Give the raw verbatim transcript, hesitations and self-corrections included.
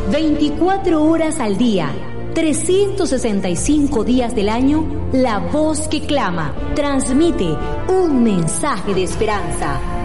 veinticuatro horas al día, trescientos sesenta y cinco días del año, la voz que clama transmite un mensaje de esperanza.